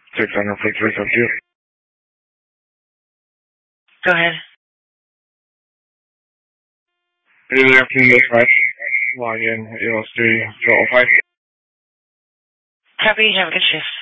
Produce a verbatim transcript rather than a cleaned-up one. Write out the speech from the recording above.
six hundred for three fifty. Go ahead. Good afternoon, right? Log in, you'll see Joel Pipe. Copy, have a good shift.